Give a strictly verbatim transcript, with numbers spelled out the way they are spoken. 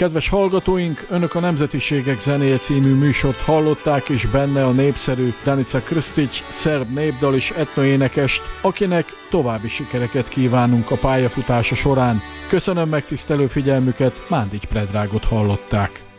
Kedves hallgatóink, önök a Nemzetiségek zenéje című műsort hallották, és benne a népszerű Danica Krstić, szerb népdal és etnoénekest, akinek további sikereket kívánunk a pályafutása során. Köszönöm megtisztelő figyelmüket, Mándics Predragot hallották.